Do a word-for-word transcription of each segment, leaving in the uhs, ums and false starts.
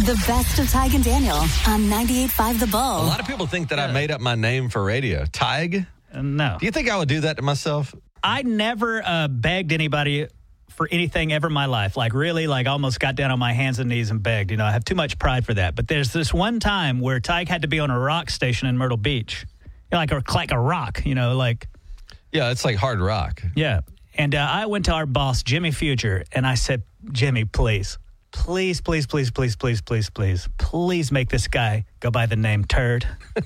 The best of Tig and Daniel on ninety-eight point five The Bull. A lot of people think that I made up my name for radio. Tig? Uh, no. Do you think I would do that to myself? I never uh, begged anybody for anything ever in my life. Like, really, like, almost got down on my hands and knees and begged. You know, I have too much pride for that. But there's this one time where Tig had to be on a rock station in Myrtle Beach. You know, like, a, like a rock, you know, like. Yeah, it's like hard rock. Yeah. And uh, I went to our boss, Jimmy Fuger, and I said, Jimmy, please, please, please, please, please, please, please, please, please make this guy go by the name Turd.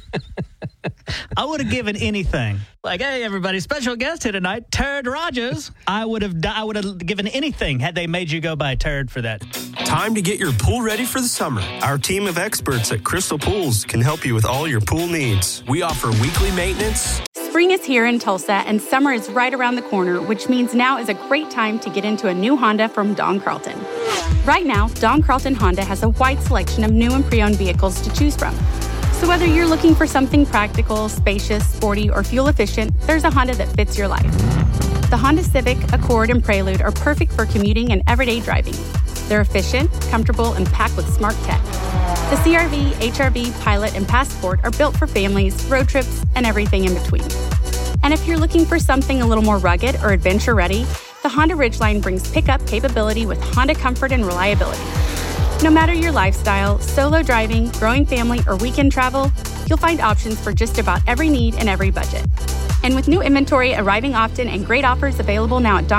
I would have given anything. Like, hey, everybody, special guest here tonight, Turd Rogers. I would have I would have given anything had they made you go by Turd for that. Time to get your pool ready for the summer. Our team of experts at Crystal Pools can help you with all your pool needs. We offer weekly maintenance. Spring is here in Tulsa, and summer is right around the corner, which means now is a great time to get into a new Honda from Don Carlton. Right now, Don Carlton Honda has a wide selection of new and pre-owned vehicles to choose from. So whether you're looking for something practical, spacious, sporty, or fuel-efficient, there's a Honda that fits your life. The Honda Civic, Accord, and Prelude are perfect for commuting and everyday driving. They're efficient, comfortable, and packed with smart tech. The C R V, H R V, Pilot, and Passport are built for families, road trips, and everything in between. And if you're looking for something a little more rugged or adventure-ready, the Honda Ridgeline brings pickup capability with Honda comfort and reliability. No matter your lifestyle, solo driving, growing family, or weekend travel, you'll find options for just about every need and every budget. And with new inventory arriving often and great offers available now at Don